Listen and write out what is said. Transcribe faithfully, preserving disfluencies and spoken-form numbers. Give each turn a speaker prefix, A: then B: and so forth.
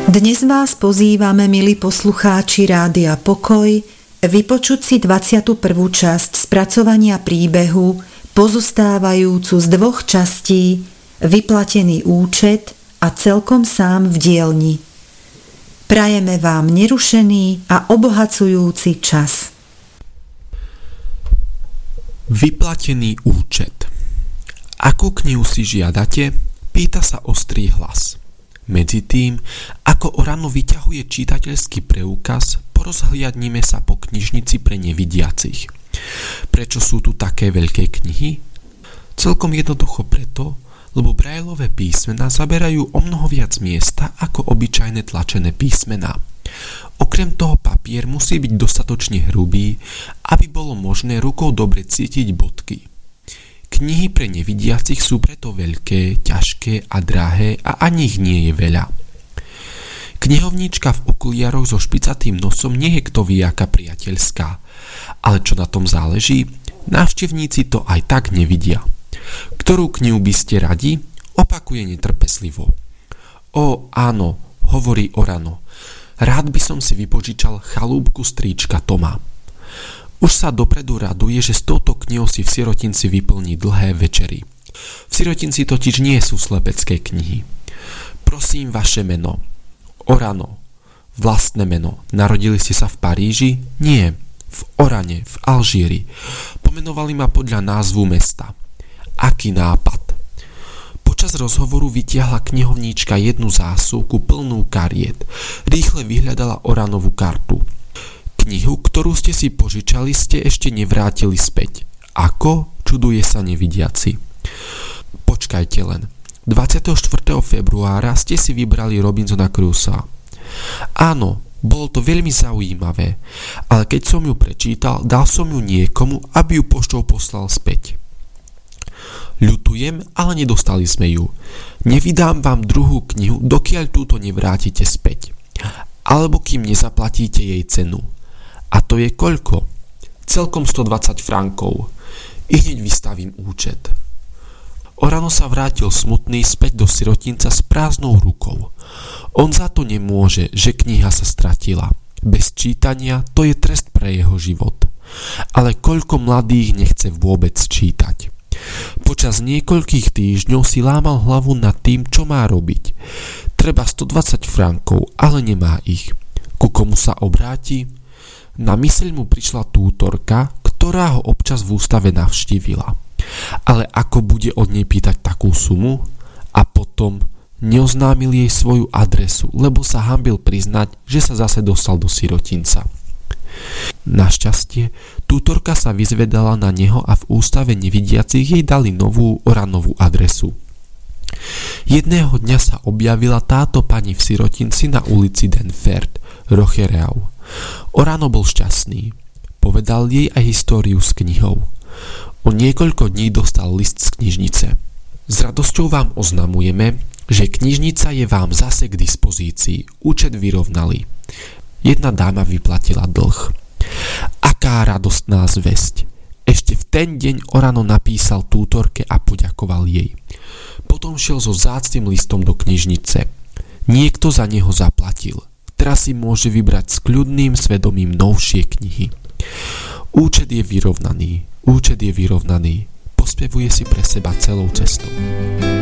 A: Dnes vás pozývame, milí poslucháči Rádia Pokoj, vypočuť si dvadsiatu prvú časť spracovania príbehu pozostávajúcu z dvoch častí Vyplatený účet a Celkom sám v dielni. Prajeme vám nerušený a obohacujúci čas.
B: Vyplatený účet. Akú knihu si žiadate? Pýta sa ostrý hlas. Medzi tým, ako Orano vyťahuje čitateľský preukaz, porozhliadnime sa po knižnici pre nevidiacich. Prečo sú tu také veľké knihy? Celkom jednoducho preto, lebo Braillové písmená zaberajú omnoho viac miesta ako obyčajné tlačené písmená. Okrem toho papier musí byť dostatočne hrubý, aby bolo možné rukou dobre cítiť bodky. Knihy pre nevidiacich sú preto veľké, ťažké a drahé a ani ich nie je veľa. Knihovníčka v okuliaroch so špicatým nosom nie je kto vie aká priateľská, ale čo na tom záleží, návštevníci to aj tak nevidia. Ktorú knihu by ste radi? Opakuje netrpezlivo. Ó, áno, hovorí Orano. Rád by som si vypožičal Chalúbku strýčka Toma. Už sa dopredu raduje, že s touto knihou si v sirotinci vyplní dlhé večery. V sirotinci totiž nie sú slepecké knihy. Prosím, vaše meno. Orano. Vlastné meno. Narodili ste sa v Paríži? Nie. V Orane, v Alžíri. Pomenovali ma podľa názvu mesta. Aký nápad? Počas rozhovoru vytiahla knihovníčka jednu zásuvku plnú kariet. Rýchle vyhľadala Oranovú kartu. Knihu, ktorú ste si požičali, ste ešte nevrátili späť. Ako? Čuduje sa nevidiaci. Počkajte len. dvadsiateho štvrtého februára ste si vybrali Robinsona Crusoa. Áno, bolo to veľmi zaujímavé, ale keď som ju prečítal, dal som ju niekomu, aby ju poštou poslal späť. Ľutujem, ale nedostali sme ju. Nevydám vám druhú knihu, dokiaľ túto nevrátite späť. Alebo kým nezaplatíte jej cenu. A to je koľko? Celkom stodvadsať frankov. I hneď vystavím účet. Orano sa vrátil smutný späť do sirotinca s prázdnou rukou. On za to nemôže, že kniha sa stratila. Bez čítania to je trest pre jeho život. Ale koľko mladých nechce vôbec čítať. Počas niekoľkých týždňov si lámal hlavu nad tým, čo má robiť. Treba stodvadsať frankov, ale nemá ich. Ku komu sa obráti? Na myseľ mu prišla tútorka, ktorá ho občas v ústave navštívila. Ale ako bude od nej pýtať takú sumu? A potom neoznámil jej svoju adresu, lebo sa hanbil priznať, že sa zase dostal do sirotinca. Našťastie, tútorka sa vyzvedala na neho a v ústave nevidiacich jej dali novú Oranovú adresu. Jedného dňa sa objavila táto pani v sirotinci na ulici Denfert, Rochereau. Orano bol šťastný. Povedal jej aj históriu s knihou. O niekoľko dní dostal list z knižnice. S radosťou vám oznamujeme, že knižnica je vám zase k dispozícii. Účet vyrovnali. Jedna dáma vyplatila dlh. Aká radostná zvesť. Ešte v ten deň Orano napísal tútorke a poďakoval jej. Potom šiel so vzácnym listom do knižnice. Niekto za neho zaplatil. Teraz si môže vybrať s kľudným svedomím novšie knihy. Účet je vyrovnaný. Účet je vyrovnaný. Pospevuje si pre seba celou cestou.